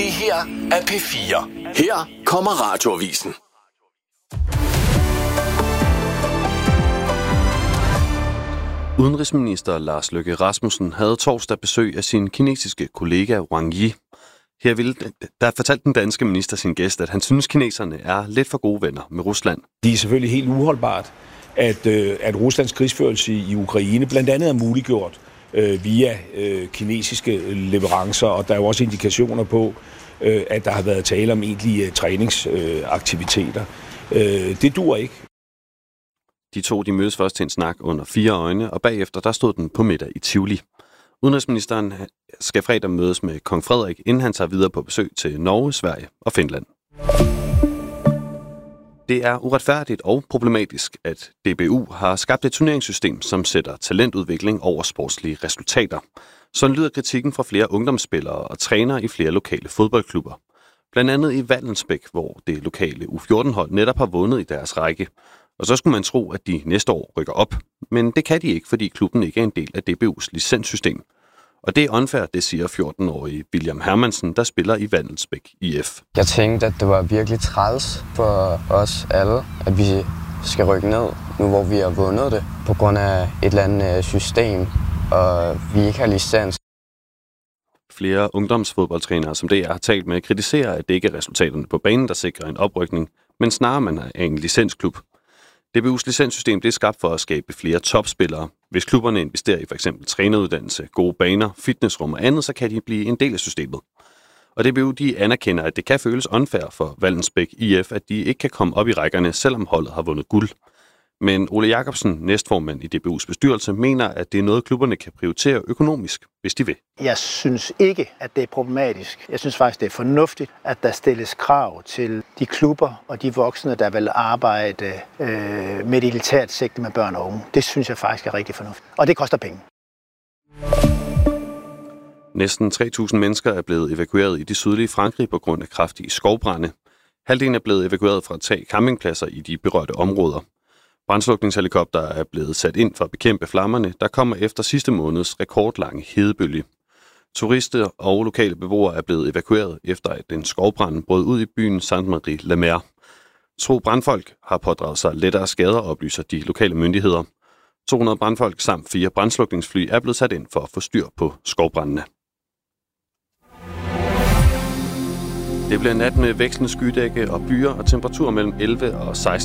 Det her er P4. Her kommer Radioavisen. Udenrigsminister Lars Løkke Rasmussen havde torsdag besøg af sin kinesiske kollega Wang Yi. Der fortalte den danske minister sin gæst, at han synes, kineserne er lidt for gode venner med Rusland. Det er selvfølgelig helt uholdbart, at Ruslands krigsførelse i Ukraine blandt andet er muliggjort via kinesiske leverancer, og der er jo også indikationer på, at der har været tale om egentlige træningsaktiviteter. Det duer ikke. De to mødes først til en snak under 4 øjne, og bagefter der stod den på middag i Tivoli. Udenrigsministeren skal fredag mødes med kong Frederik, inden han tager videre på besøg til Norge, Sverige og Finland. Det er uretfærdigt og problematisk, at DBU har skabt et turneringssystem, som sætter talentudvikling over sportslige resultater. Sådan lyder kritikken fra flere ungdomsspillere og trænere i flere lokale fodboldklubber. Blandt andet i Vallensbæk, hvor det lokale U14-hold netop har vundet i deres række. Og så skulle man tro, at de næste år rykker op. Men det kan de ikke, fordi klubben ikke er en del af DBU's licenssystem. Og det er unfair, det siger 14-årige William Hermansen, der spiller i Vallensbæk IF. Jeg tænkte, at det var virkelig træls for os alle, at vi skal rykke ned, nu hvor vi har vundet det, på grund af et eller andet system, og vi ikke har licens. Flere ungdomsfodboldtrænere, som det har talt med, kritiserer, at det ikke er resultaterne på banen, der sikrer en oprykning, men snarere man er en licensklub. DBU's licenssystem det er skabt for at skabe flere topspillere. Hvis klubberne investerer i f.eks. træneruddannelse, gode baner, fitnessrum og andet, så kan de blive en del af systemet. Og DBU de anerkender, at det kan føles unfair for Vallensbæk IF, at de ikke kan komme op i rækkerne, selvom holdet har vundet guld. Men Ole Jacobsen, næstformand i DBU's bestyrelse, mener, at det er noget, klubberne kan prioritere økonomisk, hvis de vil. Jeg synes ikke, at det er problematisk. Jeg synes faktisk, det er fornuftigt, at der stilles krav til de klubber og de voksne, der vil arbejde med et elitært sigte med børn og unge. Det synes jeg faktisk er rigtig fornuftigt. Og det koster penge. Næsten 3.000 mennesker er blevet evakueret i det sydlige Frankrig på grund af kraftige skovbrande. Halvdelen er blevet evakueret fra 3 campingpladser i de berørte områder. Brandslukningshelikopter er blevet sat ind for at bekæmpe flammerne, der kommer efter sidste måneds rekordlange hedebølge. Turister og lokale beboere er blevet evakueret efter at en skovbrand brød ud i byen Sainte-Marie-la-Mer. 2 brandfolk har pådraget sig lettere skader, oplyser de lokale myndigheder. 200 brandfolk samt 4 brandslukningsfly er blevet sat ind for at få styr på skovbrandene. Det bliver nat med vekslende skydække og byer og temperaturer mellem 11 og 16